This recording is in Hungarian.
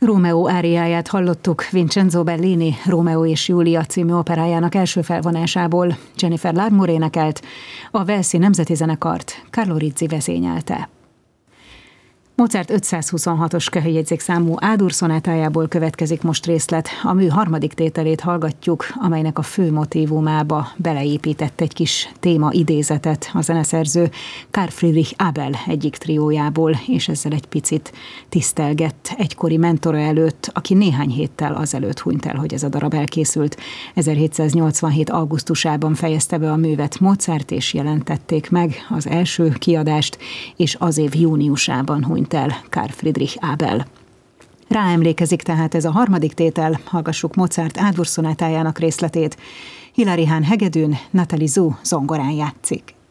Rómeó áriáját hallottuk Vincenzo Bellini Rómeó és Júlia című operájának első felvonásából. Jennifer Larmore énekelt, a Walesi Nemzeti Zenekart Carlo Rizzi vezényelte. Mozart 526-os köhelyjegyzékszámú A-dur szonátájából következik most részlet. A mű harmadik tételét hallgatjuk, amelynek a fő motívumába beleépített egy kis téma idézetet a zeneszerző Carl Friedrich Abel egyik triójából, és ezzel egy picit tisztelgett egykori mentora előtt, aki néhány héttel azelőtt hunyt el, hogy ez a darab elkészült. 1787. augusztusában fejezte be a művet Mozart, és jelentették meg az első kiadást, és az év júniusában hunyt el Carl Friedrich Abel. Ráemlékezik tehát ez a harmadik tétel, hallgassuk Mozart A-dur szonátájának részletét. Hilary Hahn hegedűn, Nathalie Zú zongorán játszik.